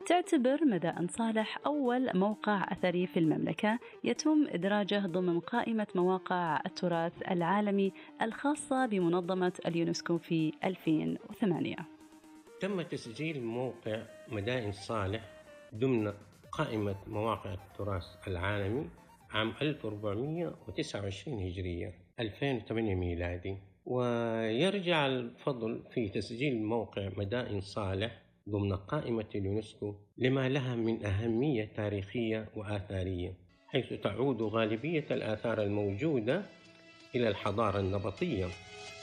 تعتبر مدائن صالح أول موقع أثري في المملكة يتم إدراجه ضمن قائمة مواقع التراث العالمي الخاصة بمنظمة اليونسكو في 2008. تم تسجيل موقع مدائن صالح ضمن قائمة مواقع التراث العالمي عام 1429 هجرية 2008 ميلادي، ويرجع الفضل في تسجيل موقع مدائن صالح ضمن قائمة اليونسكو لما لها من أهمية تاريخية وآثارية، حيث تعود غالبية الآثار الموجودة إلى الحضارة النبطية